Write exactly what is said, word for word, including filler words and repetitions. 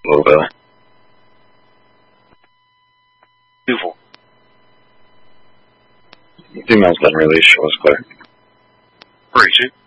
Over. two four. Female's been released, show us clear. three two.